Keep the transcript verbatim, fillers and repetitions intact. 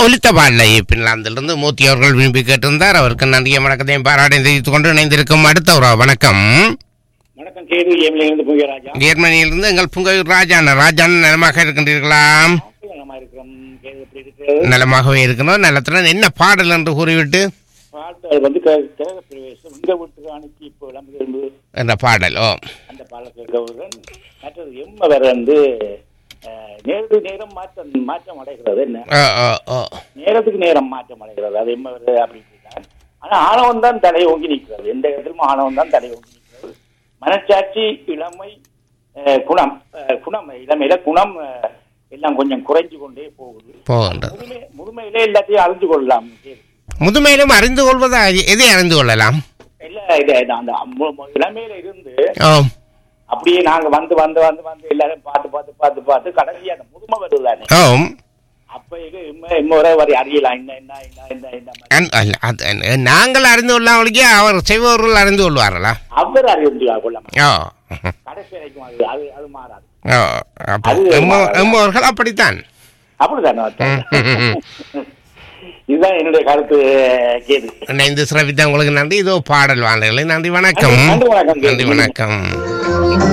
ஒலித்த பாடலை பின்லாந்திலிருந்து மூர்த்தி அவர்கள் விரும்பி கேட்டிருந்தார். அவருக்கு நன்றிய வணக்கத்தையும் பாராட்டையும் தெரிவித்துக் கொண்டு இணைந்திருக்கும் அடுத்த ஒரு வணக்கம். வணக்கம் கேது ஏமிலிருந்து புங்கராஜா. ஜெர்மனியிலிருந்து எங்கள் புங்கயூர் ராஜான ராஜான் நலமாக இருக்கின்றீர்களா? நலமா இருக்கிறோம். கேது எப்படி இருக்கு? நலமாகவே இருக்கணும். நலத்துடன் என்ன பாடல் என்று கூறிவிட்டு பாட்டு வந்து கிரக பிரவேசம் இந்த வீட்டுக்கு அனுப்பி இப்போ விளம்பரம் என்ற பாடல். ஓ அந்த பாடல் கேட்கவுடன் மற்றது எம்ம வேற வந்து நேரத்துக்கு நேரம் மாற்றம் மாற்றம் அடைகிறது. என்ன நேரத்துக்கு நேரம் மாற்றம் அடைகிறது அது எம்ம வேறு அப்படின்னு. ஆனா ஆணவம் தான் தலை ஓங்கி நிற்கிறது. எந்த இடத்திலும் ஆணவம் தான் தலை ஓங்கி நிற்கிறது. மனச்சாட்சி இளமை குணம் குணம் இளமையில குணம் எல்லாம் கொஞ்சம் குறைஞ்சு கொண்டே போகுது. முதுமை முதுமையிலே எல்லாத்தையும் அறிந்து கொள்ளலாம். முதுமையிலும் அறிந்து கொள்வதா? எதை அறிந்து கொள்ளலாம்? இல்ல இது அந்த இளமையில இருந்து அப்படியே நாங்க வந்து வந்து வந்து வந்து எல்லாரும் பார்த்து பார்த்து பார்த்து பார்த்து கடைசி அந்த முதுமை வருதானே அப்ப இது இன்னொரு வரை அறியலாம். என்ன என்ன என்ன நாங்கள் அறிந்து கொள்ளாமலுக்கே அவர் செய்பவர்கள் அறிந்து கொள்வார்களா? அவர் அறிந்து கொள்ளாம கடைசி வரைக்கும் அது அது அது மாறாது. எம்மவர்கள் அப்படித்தான் அப்படித்தான். இதுதான் என்னுடைய கருத்து. கேது இந்த சிறப்பித்த உங்களுக்கு நன்றி. இதோ பாடல் வாழ்களை நன்றி. வணக்கம். நன்றி வணக்கம். நன்றி வணக்கம்.